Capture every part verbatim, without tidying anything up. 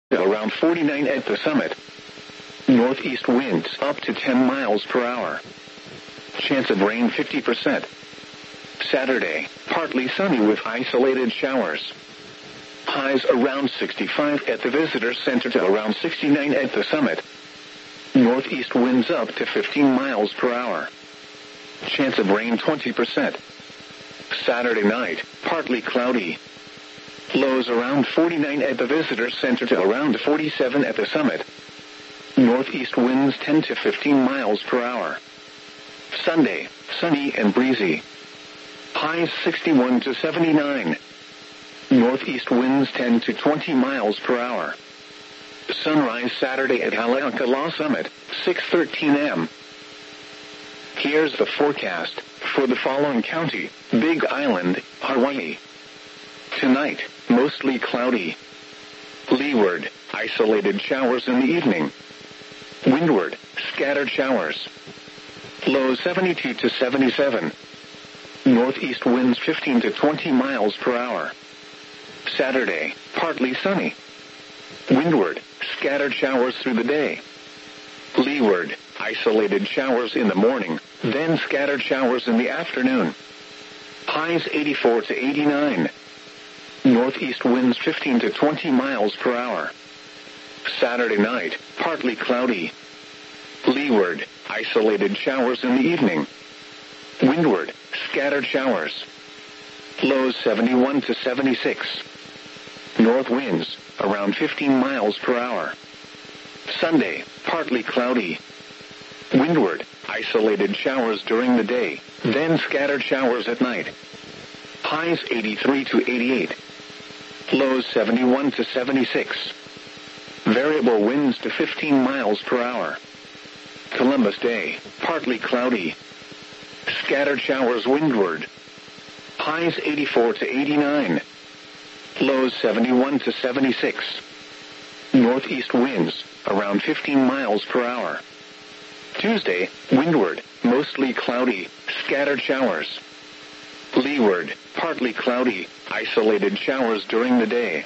around forty-nine at the summit. Northeast winds up to ten miles per hour. Chance of rain fifty percent. Saturday, partly sunny with isolated showers. Highs around sixty-five at the visitor center to around sixty-nine at the summit. Northeast winds up to fifteen miles per hour. Chance of rain twenty percent. Saturday night, partly cloudy. Lows around forty-nine at the visitor center to around forty-seven at the summit. Northeast winds ten to fifteen miles per hour. Sunday, sunny and breezy. Highs sixty-one to seventy-nine. Northeast winds ten to twenty miles per hour. Sunrise Saturday at Haleakala Summit, six thirteen a m Here's the forecast for the following county: Big Island, Hawaii. Tonight, mostly cloudy. Leeward, isolated showers in the evening. Windward, scattered showers. Low seventy-two to seventy-seven. Northeast winds fifteen to twenty miles per hour. Saturday, partly sunny. Windward, scattered showers through the day. Leeward, isolated showers in the morning, then scattered showers in the afternoon. Highs eighty-four to eighty-nine. Northeast winds fifteen to twenty miles per hour. Saturday night, partly cloudy. Leeward, isolated showers in the evening. Windward, scattered showers. Lows seventy-one to seventy-six. North winds, around fifteen miles per hour. Sunday, partly cloudy. Windward, isolated showers during the day, then scattered showers at night. Highs eighty-three to eighty-eight. Lows seventy-one to seventy-six. Variable winds to fifteen miles per hour. Columbus Day, partly cloudy. Scattered showers windward. Highs eighty-four to eighty-nine. Lows seventy-one to seventy-six. Northeast winds, around fifteen miles per hour. Tuesday, windward, mostly cloudy, scattered showers. Leeward, partly cloudy, isolated showers during the day.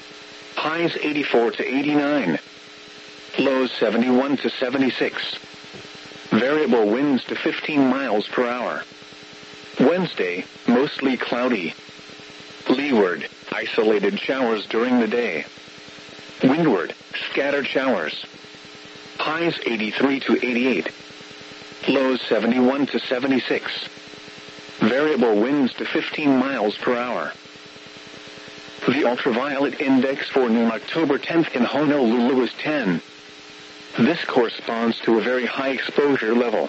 Highs eighty-four to eighty-nine. Lows seventy-one to seventy-six. Variable winds to fifteen miles per hour. Wednesday, mostly cloudy. Leeward, isolated showers during the day. Windward, scattered showers. Highs eighty-three to eighty-eight. Lows seventy-one to seventy-six. Variable winds to fifteen miles per hour. The ultraviolet index for noon October tenth in Honolulu is ten. This corresponds to a very high exposure level.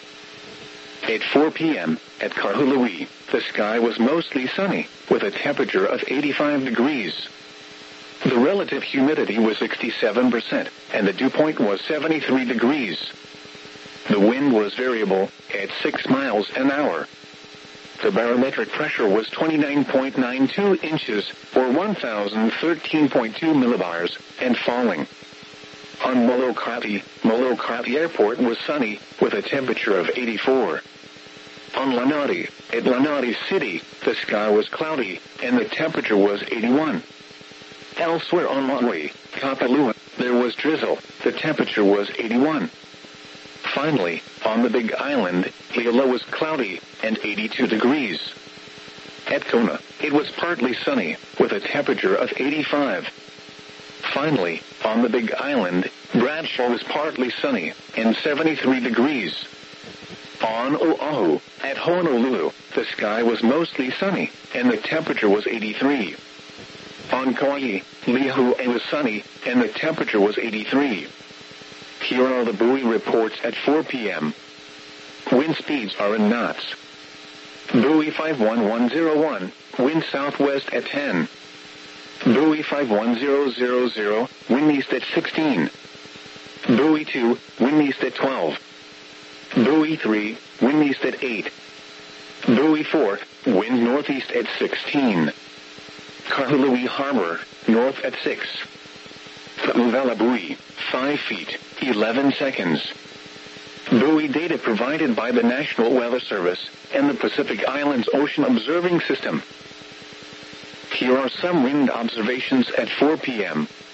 At four p m at Kahului, the sky was mostly sunny, with a temperature of eighty-five degrees. The relative humidity was sixty-seven percent, and the dew point was seventy-three degrees. The wind was variable, at six miles an hour. The barometric pressure was twenty-nine point nine two inches, or one thousand thirteen point two millibars, and falling. On Molokai, Molokai Airport was sunny, with a temperature of eighty-four. On Lanai, at Lanai City, the sky was cloudy, and the temperature was eighty-one. Elsewhere on Maui, Kapalua, there was drizzle, the temperature was eighty-one. Finally, on the Big Island, Hilo was cloudy, and eighty-two degrees. At Kona, it was partly sunny, with a temperature of eighty-five. Finally, on the Big Island, Bradshaw was partly sunny, and seventy-three degrees. On Oahu, at Honolulu, the sky was mostly sunny, and the temperature was eighty-three. On Kauai, Lihue was sunny, and the temperature was eighty-three. Here are the buoy reports at four p m Wind speeds are in knots. Buoy five one one zero one, wind southwest at ten. Buoy five one zero zero zero, wind east at sixteen. Buoy two, wind east at twelve. Buoy three, wind east at eight. Buoy four, wind northeast at sixteen. Kahului Harbor, north at six. Ka'uvela buoy, five feet, eleven seconds. Buoy data provided by the National Weather Service and the Pacific Islands Ocean Observing System. Here are some wind observations at four p m